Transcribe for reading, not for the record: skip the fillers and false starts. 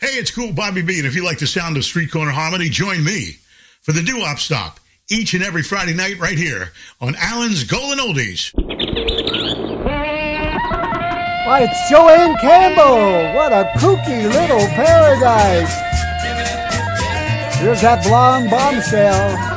Hey, it's Cool Bobby B, and if you like the sound of Street Corner Harmony, join me for the Doo-Wop Stop each and every Friday night right here on Allen's Golden Oldies. Why, it's Joanne Campbell. What a kooky little paradise. Here's that blonde bombshell.